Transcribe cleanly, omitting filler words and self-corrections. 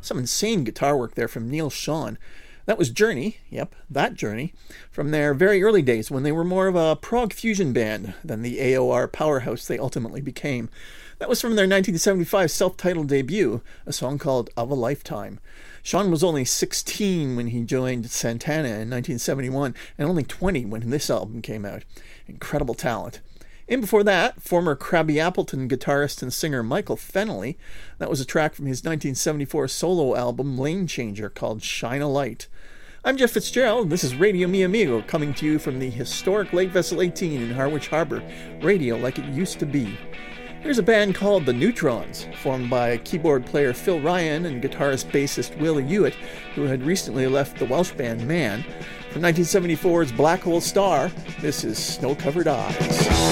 Some insane guitar work there from Neil Schon. That was Journey, yep, that Journey, from their very early days when they were more of a prog fusion band than the AOR powerhouse they ultimately became. That was from their 1975 self-titled debut, a song called Of a Lifetime. Sean was only 16 when he joined Santana in 1971, and only 20 when this album came out. Incredible talent. And before that, former Crabby Appleton guitarist and singer Michael Fennelly. That was a track from his 1974 solo album Lane Changer called Shine a Light. I'm Jeff Fitzgerald, and this is Radio Mi Amigo, coming to you from the historic Lake Vessel 18 in Harwich Harbour, radio like it used to be. Here's a band called The Neutrons, formed by keyboard player Phil Ryan and guitarist-bassist Will Hewitt, who had recently left the Welsh band Man. From 1974's Black Hole Star, this is Snow-Covered Eyes.